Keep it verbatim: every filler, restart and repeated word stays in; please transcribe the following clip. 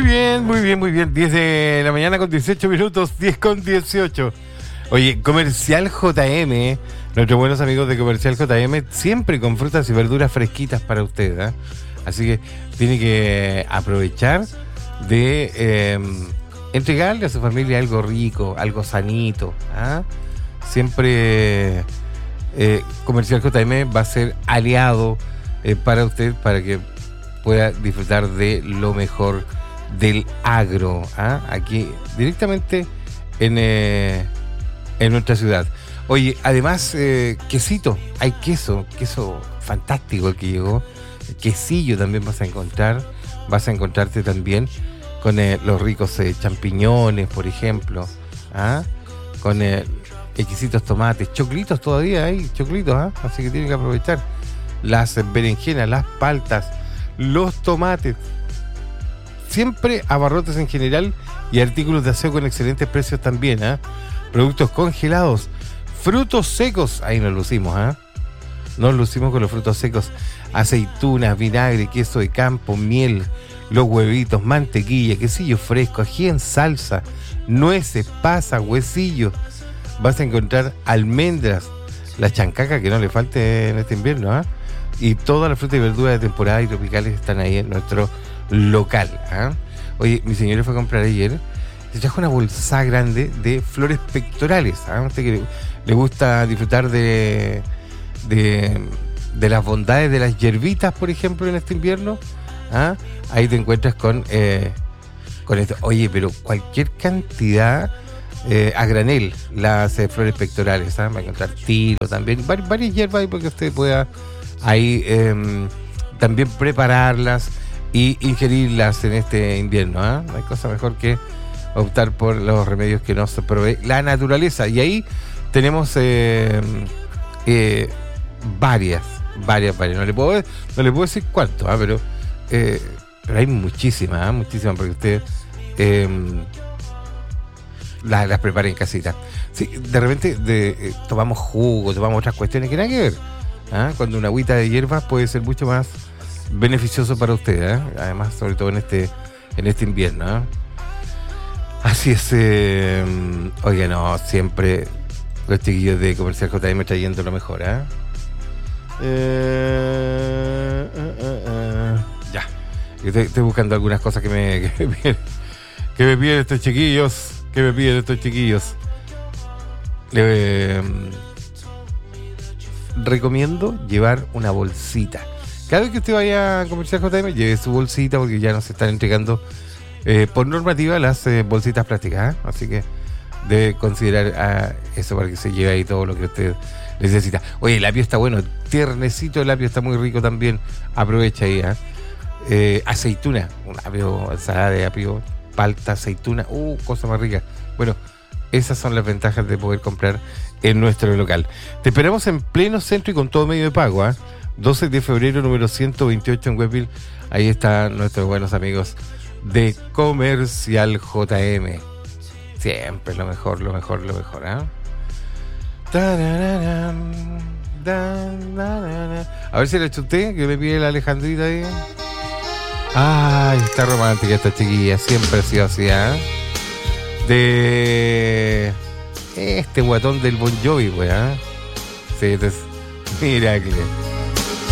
bien, muy bien, muy bien. diez de la mañana con dieciocho minutos, diez con dieciocho. Oye, Comercial J M, nuestros buenos amigos de Comercial J M, siempre con frutas y verduras fresquitas para usted, ¿eh? Así que tiene que aprovechar de eh, entregarle a su familia algo rico, algo sanito, ¿eh? Siempre eh, Comercial J M va a ser aliado eh, para usted, para que pueda disfrutar de lo mejor del agro, ¿ah? Aquí directamente en, eh, en nuestra ciudad. Oye, además, eh, quesito, hay queso, queso fantástico el que llegó. Quesillo también vas a encontrar, vas a encontrarte también con eh, los ricos eh, champiñones, por ejemplo, ¿ah? Con eh, exquisitos tomates, choclitos todavía hay, choclitos, ¿ah? Así que tienen que aprovechar las eh, berenjenas, las paltas, los tomates. Siempre abarrotes en general y artículos de aseo con excelentes precios también, ¿eh? Productos congelados, frutos secos, ahí nos lucimos, ¿eh? Nos lucimos con los frutos secos, aceitunas, vinagre, queso de campo, miel, los huevitos, mantequilla, quesillo fresco, ají en salsa, nueces, pasas, huesillos. Vas a encontrar almendras, la chancaca que no le falte en este invierno, ¿eh? Y todas las frutas y verduras de temporada y tropicales están ahí en nuestro local, ¿eh? Oye, mi señora fue a comprar ayer, se trajo una bolsa grande de flores pectorales, ¿eh? A usted que le, le gusta disfrutar de, de, de las bondades de las hierbitas, por ejemplo, en este invierno, ¿eh? Ahí te encuentras con, eh, con esto. Oye, pero cualquier cantidad eh, a granel, las eh, flores pectorales, ¿eh? Va a encontrar tiro también, Var, varias hierbas ahí para que usted pueda ahí eh, también prepararlas y ingerirlas en este invierno, ¿eh? No hay cosa mejor que optar por los remedios que nos provee la naturaleza. Y ahí tenemos eh, eh, varias, varias, varias. No le puedo, no le puedo decir cuánto, ¿eh? pero, eh, pero hay muchísimas, ¿eh? muchísimas, porque usted eh, las, las prepara en casita. Sí, de repente de, eh, tomamos jugo, tomamos otras cuestiones que nada que ver. ¿Ah? Cuando una agüita de hierbas puede ser mucho más beneficioso para usted, ¿eh? Además, sobre todo en este en este invierno, ¿eh? Así es. Eh, oiga, no, siempre los chiquillos de Comercial J M trayendo lo mejor, ¿eh? Eh, eh, eh, eh. Ya, estoy, estoy buscando algunas cosas que me que me piden, que me piden estos chiquillos, que me piden estos chiquillos. Le eh, recomiendo llevar una bolsita. Cada vez que usted vaya a Comercial J M, lleve su bolsita, porque ya nos están entregando eh, por normativa las eh, bolsitas plásticas, ¿eh? Así que debe considerar ah, eso para que se lleve ahí todo lo que usted necesita. Oye, el apio está bueno, tiernecito, el apio está muy rico también. Aprovecha ahí, ¿eh? Eh, aceituna, un apio, ensalada de apio, palta, aceituna, uh, cosa más rica. Bueno, esas son las ventajas de poder comprar en nuestro local. Te esperamos en pleno centro y con todo medio de pago, ¿eh? doce de febrero, número ciento veintiocho en Webville. Ahí están nuestros buenos amigos de Comercial J M. Siempre lo mejor, lo mejor, lo mejor, ¿eh? A ver si le chuté, que me pide la Alejandrita ahí. Ay, está romántica esta chiquilla, siempre ha sido así, ¿eh? De este guatón del Bon Jovi, weá. Sí, entonces, mira que